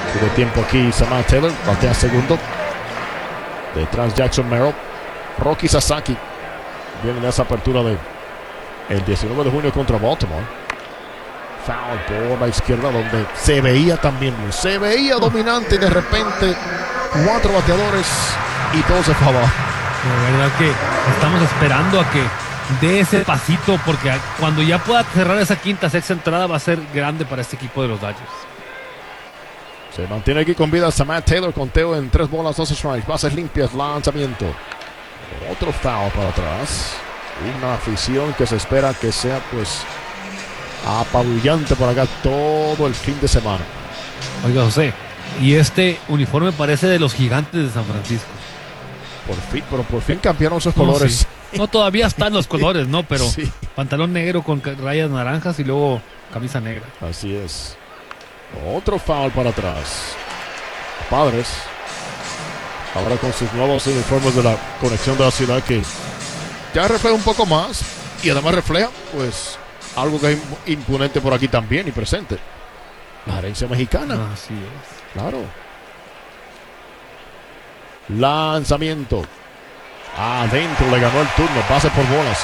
Tiene tiempo aquí Samad Taylor, batea segundo. Detrás Jackson Merrill. Rocky Sasaki viene de esa apertura de el 19 de junio contra Baltimore. Foul por la izquierda donde se veía también, se veía dominante y de repente 4 bateadores y todos a favor. De verdad que estamos esperando a que dé ese pasito, porque cuando ya pueda cerrar esa quinta, sexta entrada va a ser grande para este equipo de los Dodgers. Se mantiene aquí con vida Samad Taylor, conteo en 3 bolas, 2 strikes, bases limpias, lanzamiento. Otro foul para atrás. Una afición que se espera que sea pues apabullante por acá todo el fin de semana. Oiga, José, y este uniforme parece de los Gigantes de San Francisco. Por fin cambiaron sus colores. Sí. No, todavía están los colores, ¿no? Pero sí. Pantalón negro con rayas naranjas y luego camisa negra. Así es. Otro foul para atrás. Padres. Ahora con sus nuevos uniformes de la conexión de la ciudad que ya refleja un poco más y además refleja pues algo que es imponente por aquí también y presente. La herencia mexicana. Así es. Claro. Lanzamiento. Adentro le ganó el turno. Pase por bolas.